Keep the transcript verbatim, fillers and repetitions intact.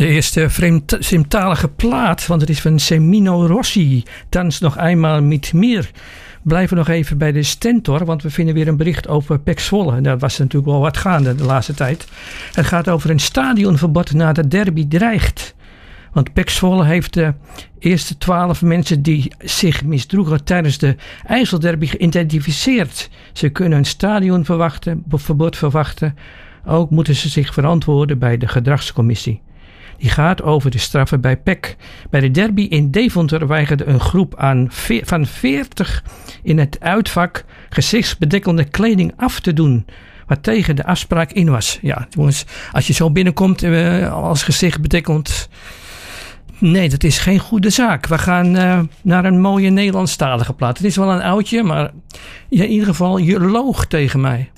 De eerste vreemdtalige plaat, want het is van Semino Rossi. Thans nog eenmaal met meer. Blijven nog even bij de Stentor, want we vinden weer een bericht over P E C Zwolle. Dat was natuurlijk wel wat gaande de laatste tijd. Het gaat over een stadionverbod na de derby dreigt. Want P E C Zwolle heeft de eerste twaalf mensen die zich misdroegen tijdens de IJsselderby geïdentificeerd. Ze kunnen een stadionverbod verwachten. Ook moeten ze zich verantwoorden bij de gedragscommissie. Die gaat over de straffen bij P E C. Bij de derby in Deventer weigerde een groep aan ve- van veertig in het uitvak gezichtsbedekkende kleding af te doen. Wat tegen de afspraak in was. Ja, jongens, als je zo binnenkomt uh, als gezicht bedekkend. Nee, dat is geen goede zaak. We gaan uh, naar een mooie Nederlandstalige plaat. Het is wel een oudje, maar in ieder geval, je loog tegen mij.